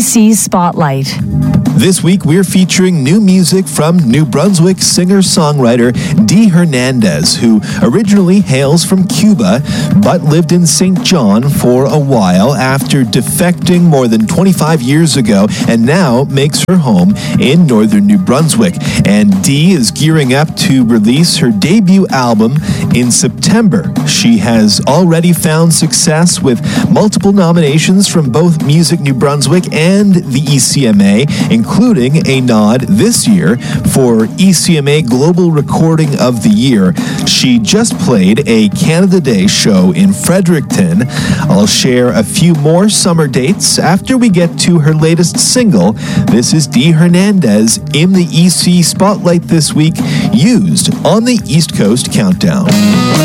EC Spotlight. This week, we're featuring new music from New Brunswick singer-songwriter Dee Hernandez, who originally hails from Cuba, but lived in St. John for a while after defecting more than 25 years ago, and now makes her home in northern New Brunswick. And Dee is gearing up to release her debut album in September. She has already found success with multiple nominations from both Music New Brunswick and the ECMA, including a nod this year for ECMA Global Recording of the Year. She just played a Canada Day show in Fredericton. I'll share a few more summer dates after we get to her latest single. This is Dee Hernandez in the EC Spotlight this week, used on the East Coast Countdown.